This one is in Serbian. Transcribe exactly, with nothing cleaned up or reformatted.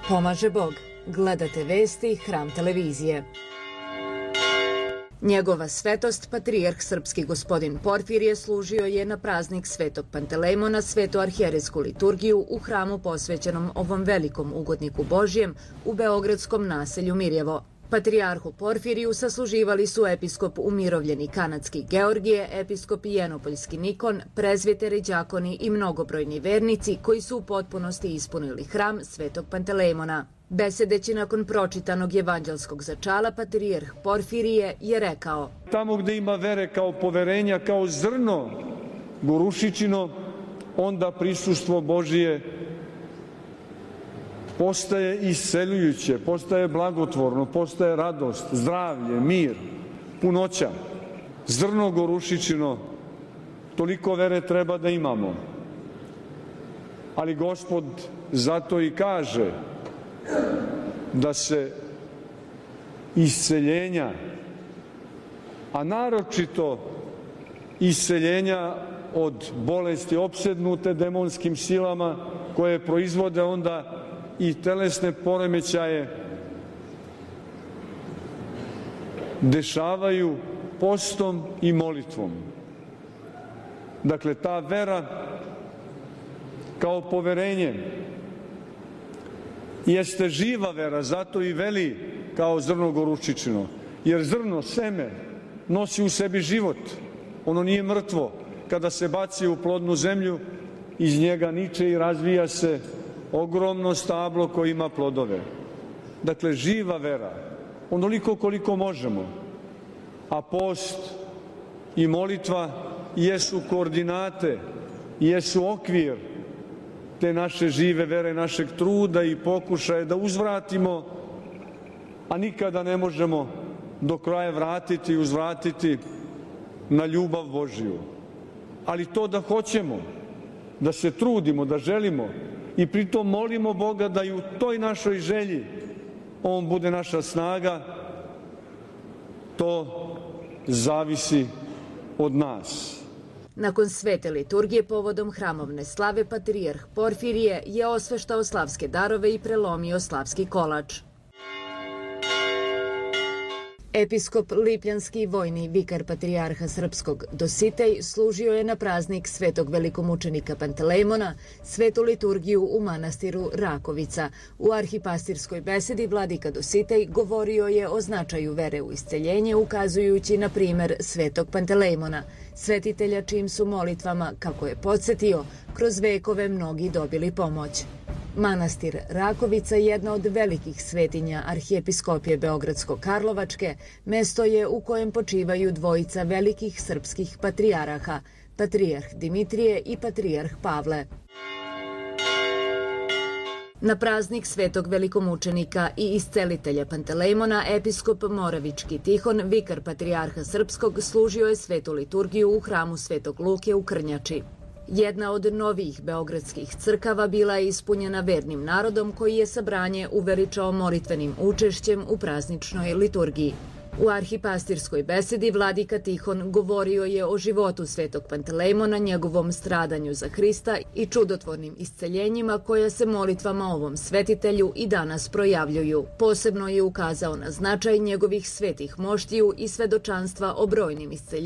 Pomaže Bog. Gledate vesti Hram televizije. Njegova svetost, patrijarh srpski gospodin Porfirije, služio je na praznik Svetog Pantelejmona sveto-arhijerejsku liturgiju u hramu posvećenom ovom velikom ugodniku Božjem u beogradskom naselju Mirjevo. Patrijarhu Porfiriju sasluživali su episkop umirovljeni kanadski Georgije, episkop jenopoljski Nikon, prezviteri, đakoni i mnogobrojni vernici koji su u potpunosti ispunili hram Svetog Pantelejmona. Besedeći nakon pročitanog evanđelskog začala, patrijarh Porfirije je rekao: Tamo gde ima vere kao poverenja, kao zrno gorušičino, onda prisustvo Božije postaje isceljujuće, postaje blagotvorno, postaje radost, zdravlje, mir, punoća. Zrno gorušičino, toliko vere treba da imamo. Ali Gospod zato i kaže da se isceljenja, a naročito isceljenja od bolesti opsednute demonskim silama koje proizvode onda i telesne poremećaje, dešavaju postom i molitvom. Dakle, ta vera kao poverenje jeste živa vera, zato i veli kao zrno gorušičino, jer zrno, seme, nosi u sebi život. Ono nije mrtvo. Kada se baci u plodnu zemlju, iz njega niče i razvija se ogromno stablo koje ima plodove. Dakle, živa vera, onoliko koliko možemo. A post i molitva jesu koordinate, jesu okvir te naše žive vere, našeg truda i pokušaja da uzvratimo, a nikada ne možemo do kraja vratiti i uzvratiti na ljubav Božiju. Ali to da hoćemo, da se trudimo, da želimo i pritom molimo Boga da i u toj našoj želji On bude naša snaga, to zavisi od nas. Nakon svete liturgije povodom hramovne slave, patrijarh Porfirije je osveštao slavske darove i prelomio slavski kolač. Episkop Lipljanski vojni vikar patrijarha srpskog Dositej služio je na praznik svetog velikomučenika Pantelejmona svetu liturgiju u manastiru Rakovica. U arhipastirskoj besedi vladika Dositej govorio je o značaju vere u isceljenje, ukazujući na primer svetog Pantelejmona, svetitelja čijim su molitvama, kako je podsjetio, kroz vekove mnogi dobili pomoć. Manastir Rakovica, jedna od velikih svetinja arhijepiskopije Beogradsko-Karlovačke, mesto je u kojem počivaju dvojica velikih srpskih patrijaraha, patrijarh Dimitrije i patrijarh Pavle. Na praznik svetog velikomučenika i iscelitelja Pantelejmona, episkop Moravički Tihon, vikar patrijarha srpskog, služio je svetu liturgiju u hramu Svetog Luke u Krnjači. Jedna od novijih beogradskih crkava bila je ispunjena vernim narodom koji je sabranje uveličao molitvenim učešćem u prazničnoj liturgiji. U arhipastirskoj besedi vladika Tihon govorio je o životu svetog Pantelejmona, njegovom stradanju za Hrista i čudotvornim isceljenjima koja se molitvama ovom svetitelju i danas projavljuju. Posebno je ukazao na značaj njegovih svetih moštiju i svedočanstva o brojnim isceljenjima